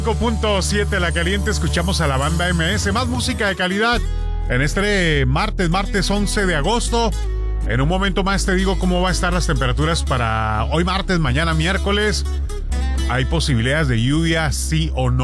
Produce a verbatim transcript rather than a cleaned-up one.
cinco punto siete La Caliente, escuchamos a la banda M S. Más música de calidad en este martes, martes once de agosto. En un momento más te digo cómo va a estar las temperaturas para hoy martes, mañana miércoles. ¿Hay posibilidades de lluvia, sí o no?